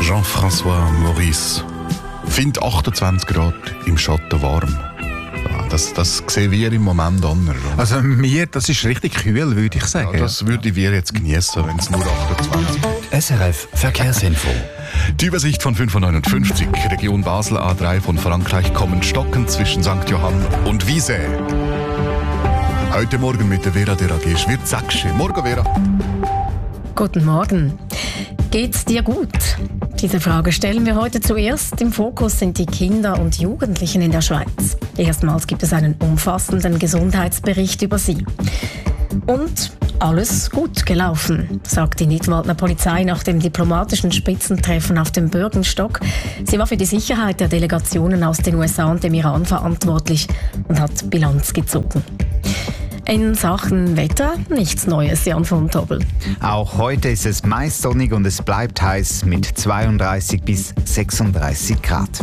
Jean-François Maurice. Find 28 Grad im Schatten warm. Ja, das sehen wir im Moment anders. Also mir, das ist richtig kühl, würde ich sagen. Ja, das würde wir jetzt genießen, wenn es nur 28 ist. SRF Verkehrsinfo. Die Übersicht von 5:59. Region Basel A3 von Frankreich kommen Stocken zwischen St. Johann und Wiese. Heute Morgen mit der Vera Derage Schwirzaksche. Morgen, Vera. Guten Morgen. Geht's dir gut? Diese Frage stellen wir heute zuerst. Im Fokus sind die Kinder und Jugendlichen in der Schweiz. Erstmals gibt es einen umfassenden Gesundheitsbericht über sie. Und alles gut gelaufen, sagt die Nidwaldner Polizei nach dem diplomatischen Spitzentreffen auf dem Bürgenstock. Sie war für die Sicherheit der Delegationen aus den USA und dem Iran verantwortlich und hat Bilanz gezogen. In Sachen Wetter nichts Neues, Jan von Tobel. Auch heute ist es meist sonnig und es bleibt heiß mit 32 bis 36 Grad.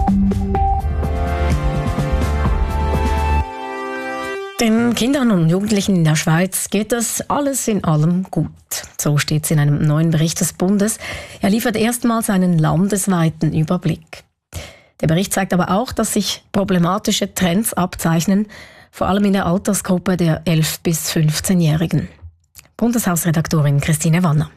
Den Kindern und Jugendlichen in der Schweiz geht es alles in allem gut. So steht es in einem neuen Bericht des Bundes. Er liefert erstmals einen landesweiten Überblick. Der Bericht zeigt aber auch, dass sich problematische Trends abzeichnen, vor allem in der Altersgruppe der 11- bis 15-Jährigen. Bundeshausredaktorin Christine Wanner.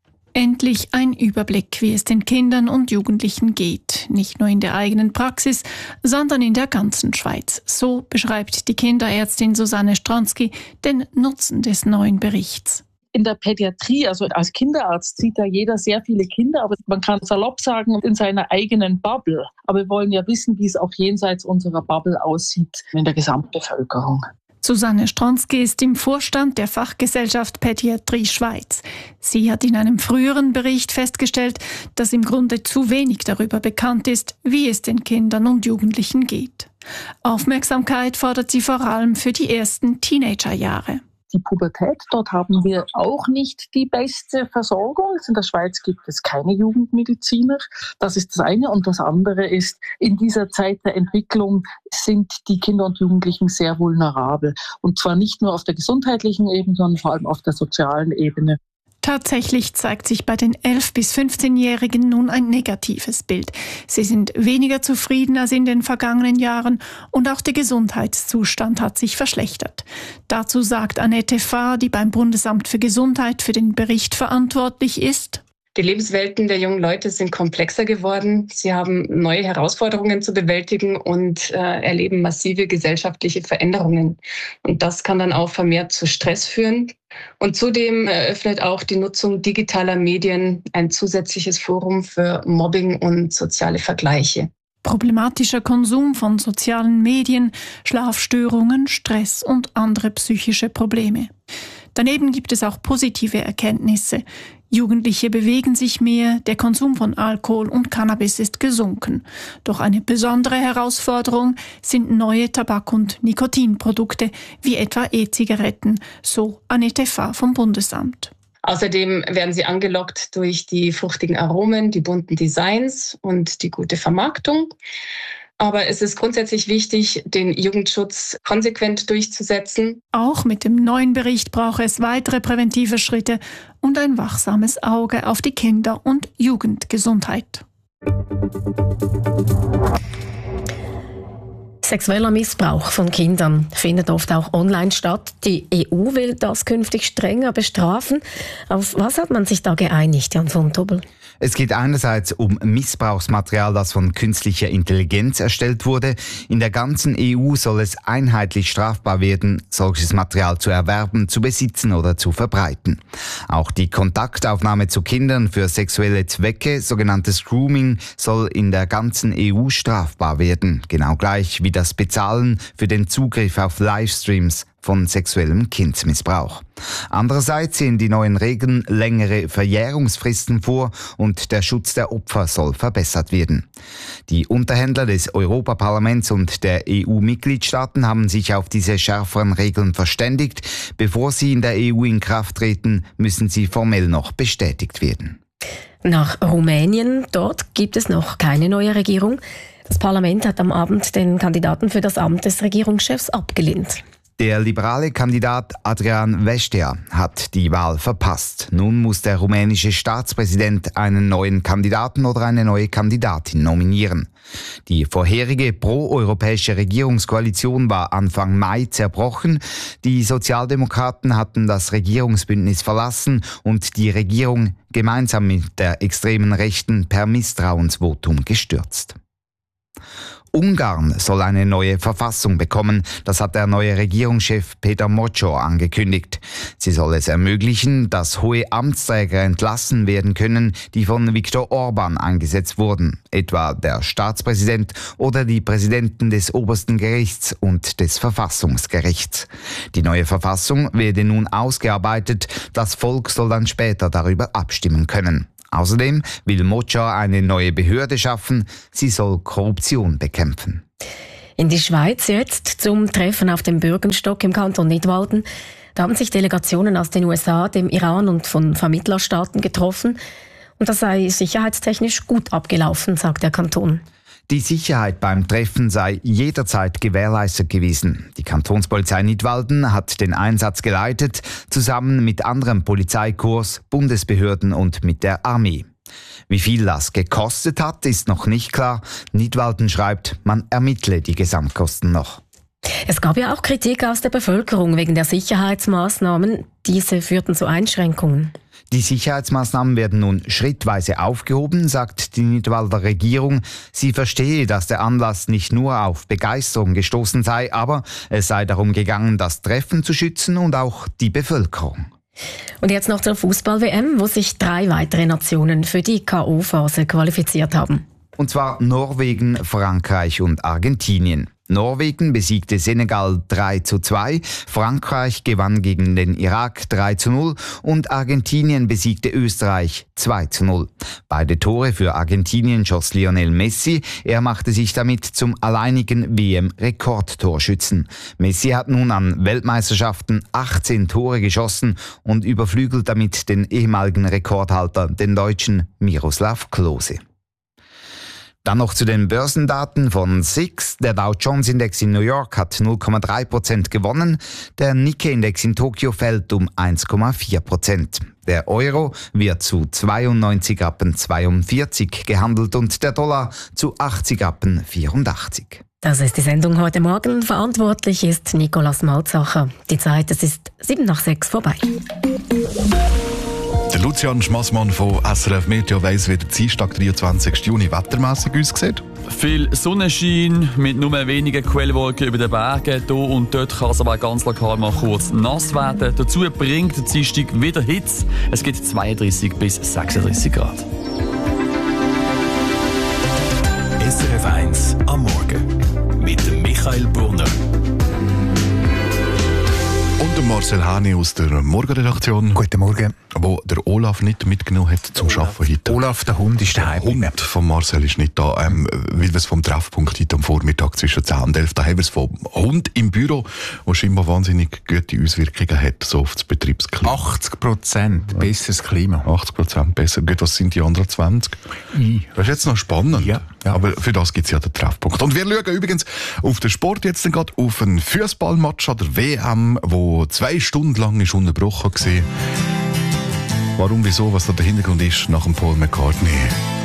Endlich ein Überblick, wie es den Kindern und Jugendlichen geht. Nicht nur in der eigenen Praxis, sondern in der ganzen Schweiz. So beschreibt die Kinderärztin Susanne Stronski den Nutzen des neuen Berichts. In der Pädiatrie, also als Kinderarzt, sieht ja jeder sehr viele Kinder, aber man kann salopp sagen, in seiner eigenen Bubble. Aber wir wollen ja wissen, wie es auch jenseits unserer Bubble aussieht in der Gesamtbevölkerung. Susanne Stronski ist im Vorstand der Fachgesellschaft Pädiatrie Schweiz. Sie hat in einem früheren Bericht festgestellt, dass im Grunde zu wenig darüber bekannt ist, wie es den Kindern und Jugendlichen geht. Aufmerksamkeit fordert sie vor allem für die ersten Teenagerjahre. Die Pubertät, dort haben wir auch nicht die beste Versorgung. In der Schweiz gibt es keine Jugendmediziner. Das ist das eine. Und das andere ist, in dieser Zeit der Entwicklung sind die Kinder und Jugendlichen sehr vulnerabel. Und zwar nicht nur auf der gesundheitlichen Ebene, sondern vor allem auf der sozialen Ebene. Tatsächlich zeigt sich bei den 11- bis 15-Jährigen nun ein negatives Bild. Sie sind weniger zufrieden als in den vergangenen Jahren und auch der Gesundheitszustand hat sich verschlechtert. Dazu sagt Annette Fahr, die beim Bundesamt für Gesundheit für den Bericht verantwortlich ist: Die Lebenswelten der jungen Leute sind komplexer geworden. Sie haben neue Herausforderungen zu bewältigen und erleben massive gesellschaftliche Veränderungen. Und das kann dann auch vermehrt zu Stress führen. Und zudem eröffnet auch die Nutzung digitaler Medien ein zusätzliches Forum für Mobbing und soziale Vergleiche. Problematischer Konsum von sozialen Medien, Schlafstörungen, Stress und andere psychische Probleme. Daneben gibt es auch positive Erkenntnisse. Jugendliche bewegen sich mehr, der Konsum von Alkohol und Cannabis ist gesunken. Doch eine besondere Herausforderung sind neue Tabak- und Nikotinprodukte, wie etwa E-Zigaretten, so Annette Fahr vom Bundesamt. Außerdem werden sie angelockt durch die fruchtigen Aromen, die bunten Designs und die gute Vermarktung. Aber es ist grundsätzlich wichtig, den Jugendschutz konsequent durchzusetzen. Auch mit dem neuen Bericht braucht es weitere präventive Schritte und ein wachsames Auge auf die Kinder- und Jugendgesundheit. Sexueller Missbrauch von Kindern findet oft auch online statt. Die EU will das künftig strenger bestrafen. Auf was hat man sich da geeinigt, Jan von Tobel? Es geht einerseits um Missbrauchsmaterial, das von künstlicher Intelligenz erstellt wurde. In der ganzen EU soll es einheitlich strafbar werden, solches Material zu erwerben, zu besitzen oder zu verbreiten. Auch die Kontaktaufnahme zu Kindern für sexuelle Zwecke, sogenanntes Grooming, soll in der ganzen EU strafbar werden. Genau gleich wie das Bezahlen für den Zugriff auf Livestreams von sexuellem Kindsmissbrauch. Andererseits sehen die neuen Regeln längere Verjährungsfristen vor und der Schutz der Opfer soll verbessert werden. Die Unterhändler des Europaparlaments und der EU-Mitgliedstaaten haben sich auf diese schärferen Regeln verständigt. Bevor sie in der EU in Kraft treten, müssen sie formell noch bestätigt werden. Nach Rumänien, dort gibt es noch keine neue Regierung. Das Parlament hat am Abend den Kandidaten für das Amt des Regierungschefs abgelehnt. Der liberale Kandidat Adrian Vestea hat die Wahl verpasst. Nun muss der rumänische Staatspräsident einen neuen Kandidaten oder eine neue Kandidatin nominieren. Die vorherige pro-europäische Regierungskoalition war Anfang Mai zerbrochen. Die Sozialdemokraten hatten das Regierungsbündnis verlassen und die Regierung gemeinsam mit der extremen Rechten per Misstrauensvotum gestürzt. Ungarn soll eine neue Verfassung bekommen. Das hat der neue Regierungschef Peter Mocso angekündigt. Sie soll es ermöglichen, dass hohe Amtsträger entlassen werden können, die von Viktor Orban eingesetzt wurden, etwa der Staatspräsident oder die Präsidenten des obersten Gerichts und des Verfassungsgerichts. Die neue Verfassung werde nun ausgearbeitet. Das Volk soll dann später darüber abstimmen können. Außerdem will Mocso eine neue Behörde schaffen. Sie soll Korruption bekämpfen. In die Schweiz jetzt zum Treffen auf dem Bürgenstock im Kanton Nidwalden. Da haben sich Delegationen aus den USA, dem Iran und von Vermittlerstaaten getroffen. Und das sei sicherheitstechnisch gut abgelaufen, sagt der Kanton. Die Sicherheit beim Treffen sei jederzeit gewährleistet gewesen. Die Kantonspolizei Nidwalden hat den Einsatz geleitet, zusammen mit anderen Polizeikorps, Bundesbehörden und mit der Armee. Wie viel das gekostet hat, ist noch nicht klar. Nidwalden schreibt, man ermittle die Gesamtkosten noch. Es gab ja auch Kritik aus der Bevölkerung wegen der Sicherheitsmaßnahmen. Diese führten zu Einschränkungen. Die Sicherheitsmaßnahmen werden nun schrittweise aufgehoben, sagt die Nidwalder Regierung. Sie verstehe, dass der Anlass nicht nur auf Begeisterung gestoßen sei, aber es sei darum gegangen, das Treffen zu schützen und auch die Bevölkerung. Und jetzt noch zur Fußball-WM, wo sich 3 weitere Nationen für die K.O.-Phase qualifiziert haben. Und zwar Norwegen, Frankreich und Argentinien. Norwegen besiegte Senegal 3:2, Frankreich gewann gegen den Irak 3:0 und Argentinien besiegte Österreich 2:0. Beide Tore für Argentinien schoss Lionel Messi. Er machte sich damit zum alleinigen WM-Rekordtorschützen. Messi hat nun an Weltmeisterschaften 18 Tore geschossen und überflügelt damit den ehemaligen Rekordhalter, den Deutschen Miroslav Klose. Dann noch zu den Börsendaten von SIX. Der Dow Jones Index in New York hat 0,3% gewonnen. Der Nikkei-Index in Tokio fällt um 1,4%. Der Euro wird zu 92,42 gehandelt und der Dollar zu 80,84. Das ist die Sendung heute Morgen. Verantwortlich ist Nicolas Malzacher. Die Zeit, es ist 7:06 vorbei. Der Lucian Schmassmann von SRF Meteo weiss, wie der Dienstag, 23. Juni, wettermässig aussieht. Viel Sonnenschein mit nur wenigen Quellwolken über den Bergen. Hier und dort kann es aber ganz lokal mal kurz nass werden. Dazu bringt der Dienstag wieder Hitze. Es gibt 32 bis 36 Grad. SRF 1 am Morgen mit dem Michael Brunner. Und Marcel Hani aus der Morgenredaktion. Guten Morgen. Wo der Olaf nicht mitgenommen hat zum Arbeiten heute. Olaf, der Hund, ist daheim. Der Hund von Marcel ist nicht da, weil wir es vom Treffpunkt heute am Vormittag zwischen 10 und 11, da haben wir es vom Hund im Büro, der scheinbar wahnsinnig gute Auswirkungen hat, so auf das Betriebsklima. 80% besseres Klima. 80% besser. Gut, was sind die anderen 20? Das ist jetzt noch spannend. Ja. Aber für das gibt es ja den Treffpunkt. Und wir schauen übrigens auf den Sport jetzt gerade, auf einen Fußballmatch an der WM, wo 2 Stunden lang ist unterbrochen war. Warum, wieso, was da der Hintergrund ist, nach dem Paul McCartney.